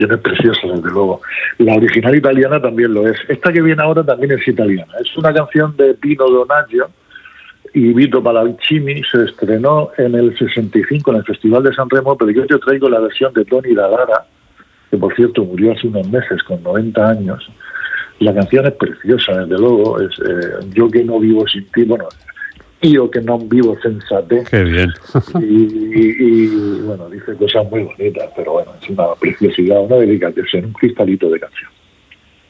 preciosa, desde luego. La original italiana también lo es. Esta que viene ahora también es italiana. Es una canción de Pino Donaggio y Vito Pallavicini. Se estrenó en el 65 en el Festival de San Remo, pero yo te traigo la versión de Tony Dallara, que por cierto murió hace unos meses con 90 años. La canción es preciosa, desde luego. Es Yo que no vivo sin ti, bueno, Io que non vivo senza te. Qué bien. Y bueno, dice cosas muy bonitas, pero bueno, es una preciosidad, una delicadeza, un cristalito de canción.